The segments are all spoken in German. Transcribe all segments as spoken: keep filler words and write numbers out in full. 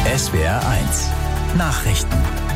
S W R eins Nachrichten.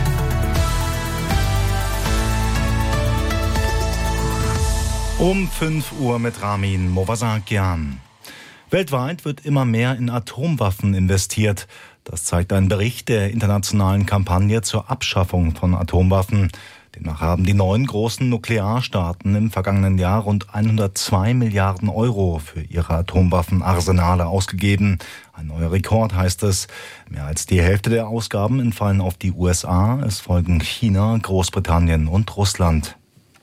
Um fünf Uhr mit Ramin Movasakian. Weltweit wird immer mehr in Atomwaffen investiert. Das zeigt ein Bericht der internationalen Kampagne zur Abschaffung von Atomwaffen. Demnach haben die neun großen Nuklearstaaten im vergangenen Jahr rund hundertzwei Milliarden Euro für ihre Atomwaffenarsenale ausgegeben. Ein neuer Rekord, heißt es. Mehr als die Hälfte der Ausgaben entfallen auf die U S A. Es folgen China, Großbritannien und Russland.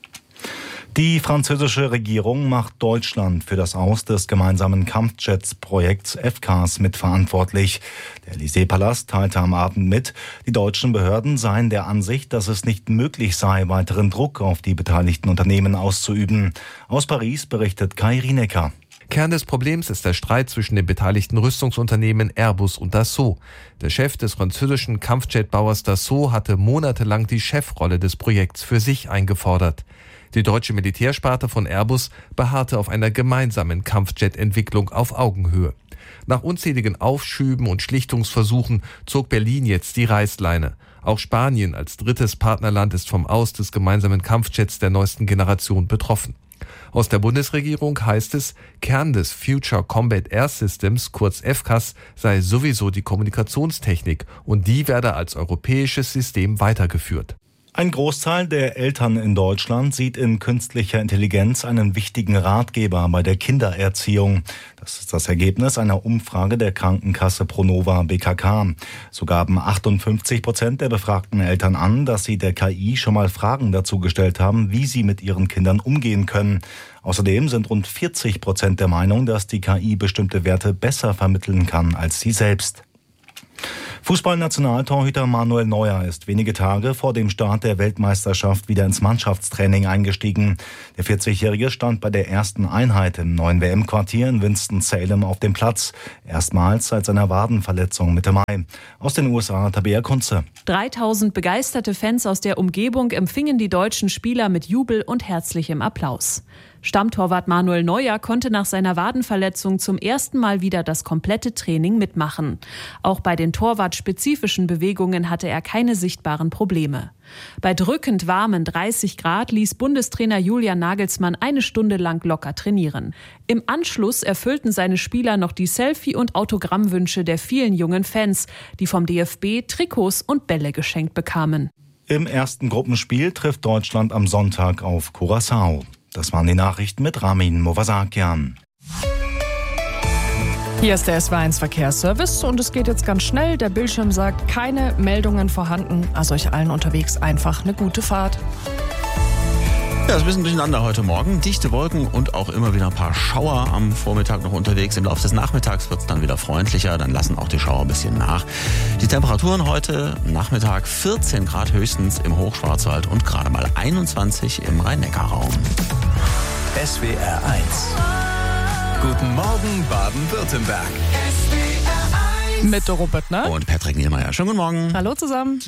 Die französische Regierung macht Deutschland für das Aus des gemeinsamen Kampfjets-Projekts F C A S mitverantwortlich. Der Élysée-Palast teilte am Abend mit, die deutschen Behörden seien der Ansicht, dass es nicht möglich sei, weiteren Druck auf die beteiligten Unternehmen auszuüben. Aus Paris berichtet Kai Rienecker. Kern des Problems ist der Streit zwischen den beteiligten Rüstungsunternehmen Airbus und Dassault. Der Chef des französischen Kampfjetbauers Dassault hatte monatelang die Chefrolle des Projekts für sich eingefordert. Die deutsche Militärsparte von Airbus beharrte auf einer gemeinsamen Kampfjet-Entwicklung auf Augenhöhe. Nach unzähligen Aufschüben und Schlichtungsversuchen zog Berlin jetzt die Reißleine. Auch Spanien als drittes Partnerland ist vom Aus des gemeinsamen Kampfjets der neuesten Generation betroffen. Aus der Bundesregierung heißt es, Kern des Future Combat Air Systems, kurz F C A S, sei sowieso die Kommunikationstechnik und die werde als europäisches System weitergeführt. Ein Großteil der Eltern in Deutschland sieht in künstlicher Intelligenz einen wichtigen Ratgeber bei der Kindererziehung. Das ist das Ergebnis einer Umfrage der Krankenkasse Pronova B K K. So gaben achtundfünfzig Prozent der befragten Eltern an, dass sie der K I schon mal Fragen dazu gestellt haben, wie sie mit ihren Kindern umgehen können. Außerdem sind rund vierzig Prozent der Meinung, dass die K I bestimmte Werte besser vermitteln kann als sie selbst. Fußballnationaltorhüter Manuel Neuer ist wenige Tage vor dem Start der Weltmeisterschaft wieder ins Mannschaftstraining eingestiegen. Der vierzigjährige stand bei der ersten Einheit im neuen W M-Quartier in Winston-Salem auf dem Platz. Erstmals seit seiner Wadenverletzung Mitte Mai. Aus den U S A Tabea Kunze. dreitausend begeisterte Fans aus der Umgebung empfingen die deutschen Spieler mit Jubel und herzlichem Applaus. Stammtorwart Manuel Neuer konnte nach seiner Wadenverletzung zum ersten Mal wieder das komplette Training mitmachen. Auch bei den torwartspezifischen Bewegungen hatte er keine sichtbaren Probleme. Bei drückend warmen dreißig Grad ließ Bundestrainer Julian Nagelsmann eine Stunde lang locker trainieren. Im Anschluss erfüllten seine Spieler noch die Selfie- und Autogrammwünsche der vielen jungen Fans, die vom D F B Trikots und Bälle geschenkt bekamen. Im ersten Gruppenspiel trifft Deutschland am Sonntag auf Curaçao. Das waren die Nachrichten mit Ramin Movasakian. Hier ist der S W R eins Verkehrsservice und es geht jetzt ganz schnell. Der Bildschirm sagt, keine Meldungen vorhanden. Also euch allen unterwegs einfach eine gute Fahrt. Ja, ist ein bisschen durcheinander heute Morgen. Dichte Wolken und auch immer wieder ein paar Schauer am Vormittag noch unterwegs. Im Laufe des Nachmittags wird es dann wieder freundlicher. Dann lassen auch die Schauer ein bisschen nach. Die Temperaturen heute Nachmittag vierzehn Grad höchstens im Hochschwarzwald und gerade mal einundzwanzig im Rhein-Neckar-Raum. S W R eins. Guten Morgen, Baden-Württemberg. Mit Doro Böttner Und Patrick Niemeyer. Schönen guten Morgen. Hallo zusammen.